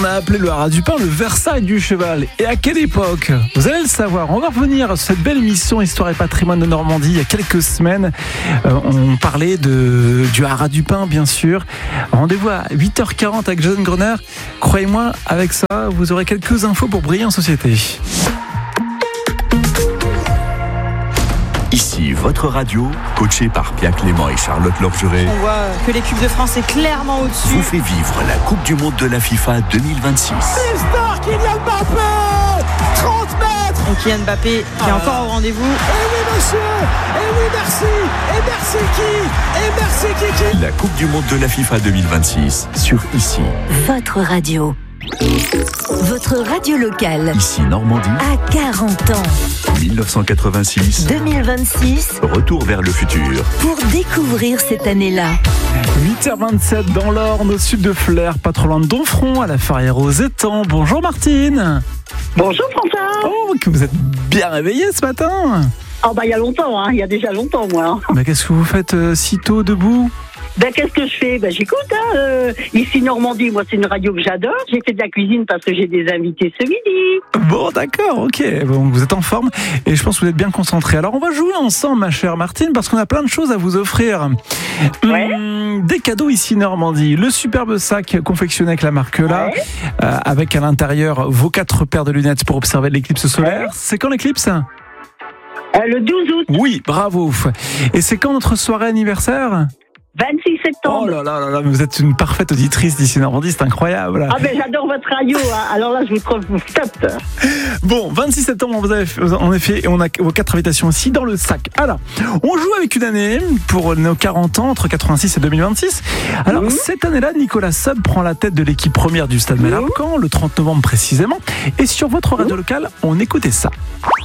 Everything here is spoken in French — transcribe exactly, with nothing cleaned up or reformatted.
a appelé le Haras du Pin le Versailles du cheval. Et à quelle époque? Vous allez le savoir. On va revenir sur cette belle émission Histoire et patrimoine de Normandie. Il y a quelques semaines, euh, on parlait de, du Haras du Pin, bien sûr. Rendez-vous à huit heures quarante avec Jason Grunner. Croyez-moi, avec ça, vous aurez quelques infos pour briller en société. Ici, votre radio, coachée par Pia Clément et Charlotte Lorgeret, on voit que l'équipe de France est clairement au-dessus. vous fait vivre la Coupe du Monde de la FIFA deux mille vingt-six. Mister Kylian Mbappé, trente mètres. Et Kylian Mbappé qui est Ah. encore au rendez-vous. Et oui monsieur, et oui merci, et merci qui, et merci qui qui. La Coupe du Monde de la FIFA deux mille vingt-six sur Ici. Votre radio. Votre radio locale. Ici Normandie, À quarante ans. dix-neuf cent quatre-vingt-six. deux mille vingt-six. Retour vers le futur. Pour découvrir cette année-là. huit heures vingt-sept dans l'Orne, au sud de Flers, pas trop loin de Donfront, à la Ferrière aux Étangs. Bonjour Martine. Bonjour François. Oh, que vous êtes bien réveillée ce matin. Oh bah il y a longtemps, hein. Il y a déjà longtemps moi. Mais qu'est-ce que vous faites euh, si tôt debout? Ben qu'est-ce que je fais? Ben j'écoute. Hein. Euh, ici Normandie, moi c'est une radio que j'adore. J'ai fait de la cuisine parce que j'ai des invités ce midi. Bon, d'accord, ok. Bon, vous êtes en forme et je pense que vous êtes bien concentrés. Alors, on va jouer ensemble, ma chère Martine, parce qu'on a plein de choses à vous offrir. Ouais. Hum, des cadeaux ici Normandie. Le superbe sac confectionné avec la marque là, Ouais. euh, avec à l'intérieur vos quatre paires de lunettes pour observer l'éclipse solaire. Ouais. C'est quand l'éclipse? Euh, le douze août, Oui, bravo. Et c'est quand notre soirée anniversaire? vingt-six septembre. Oh là là là là, mais vous êtes une parfaite auditrice d'ici Normandie, c'est incroyable. Ah ben j'adore votre radio. Hein. Alors là je vous trouve top. Bon, vingt-six septembre, vous avez fait- en effet, et on a vos quatre invitations aussi dans le sac. Alors, on joue avec une année pour nos quarante ans, entre quatre-vingt-six et deux mille vingt-six. Alors, Mmh. cette année-là, Nicolas Sub prend la tête de l'équipe première du Stade Malherbe-Caen, le trente novembre précisément. Et sur votre radio locale, on écoutait ça.